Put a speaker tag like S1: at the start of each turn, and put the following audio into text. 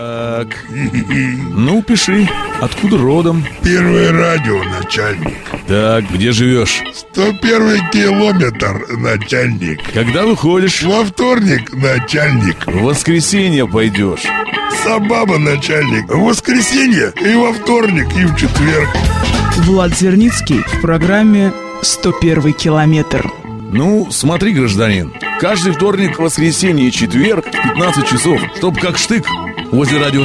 S1: Так, ну, пиши, откуда родом?
S2: Первое радио, начальник.
S1: Так, где живешь?
S2: 101 километр, начальник.
S1: Когда выходишь?
S2: Во вторник, начальник.
S1: В воскресенье пойдешь.
S2: Собаба, начальник. В воскресенье и во вторник, и в четверг.
S3: Влад Зерницкий в программе «101 километр».
S1: Ну, смотри, гражданин, каждый вторник, воскресенье и четверг в 15 часов, чтоб как штык возле радио